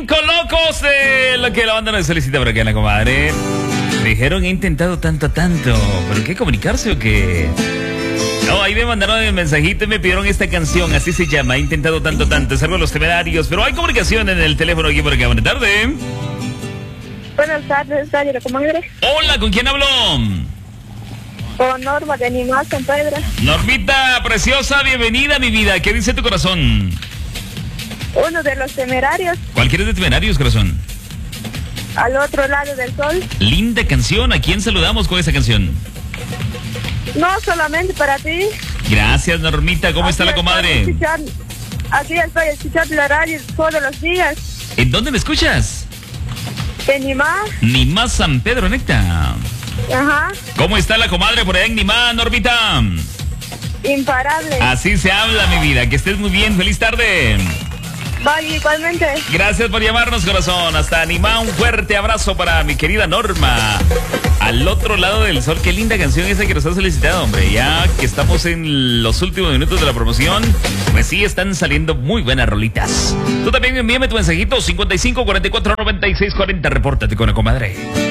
Con locos de lo que la banda nos solicita por acá, la comadre. Dijeron, he intentado tanto, ¿pero qué, comunicarse o qué? No, ahí me mandaron el mensajito y me pidieron esta canción, así se llama, he intentado tanto, es algo de Los Temerarios, pero hay comunicación en el teléfono aquí por acá. Buenas tardes. Buenas tardes, Radio La Comadre. Hola, ¿con quién hablo? Con Norma de Animal San Pedro. Normita, preciosa, bienvenida, mi vida. ¿Qué dice tu corazón? Uno de Los Temerarios. ¿Cuál quieres de Temerarios, corazón? Al otro lado del sol. Linda canción, ¿a quién saludamos con esa canción? No solamente para ti. Gracias, Normita, ¿cómo está la comadre? Aquí estoy escuchando la radio todos los días. ¿En dónde me escuchas? En Nimá. Nimá San Pedro, Necta. Ajá. ¿Cómo está la comadre por allá en Nimá, Normita? Imparable. Así se habla, mi vida. Que estés muy bien. Feliz tarde. Vale, igualmente. Gracias por llamarnos, corazón. Hasta Nimá, un fuerte abrazo para mi querida Norma. Al otro lado del sol. Qué linda canción esa que nos ha solicitado, hombre. Ya que estamos en los últimos minutos de la promoción, pues sí, están saliendo muy buenas rolitas. Tú también envíame tu mensajito 55 44 96 40. Repórtate con la comadre.